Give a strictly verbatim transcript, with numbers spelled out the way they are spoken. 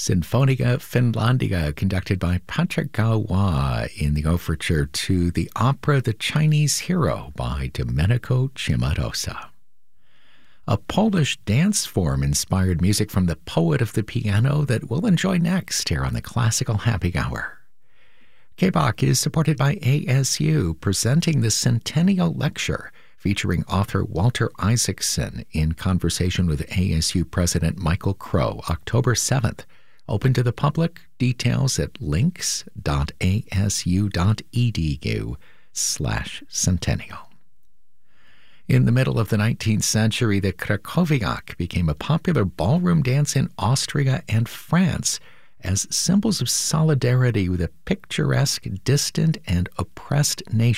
Sinfonia Finlandia, conducted by Patrick Gaulois in the overture to the opera The Chinese Hero by Domenico Cimarosa. A Polish dance form inspired music from the poet of the piano that we'll enjoy next here on the Classical Happy Hour. K B O C is supported by A S U, presenting the Centennial Lecture, featuring author Walter Isaacson in conversation with A S U President Michael Crow, October seventh. Open to the public. Details at links.asu.edu slash centennial. In the middle of the nineteenth century, the Krakowiak became a popular ballroom dance in Austria and France as symbols of solidarity with a picturesque, distant, and oppressed nation.